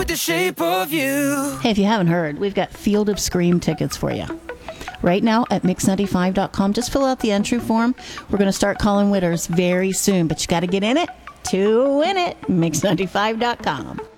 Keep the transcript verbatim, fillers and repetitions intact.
with the shape of you. Hey, if you haven't heard, we've got Field of Scream tickets for you. Right now at mix ninety-five dot com, just fill out the entry form. We're going to start calling winners very soon, but you got to get in it to win it. mix ninety-five dot com.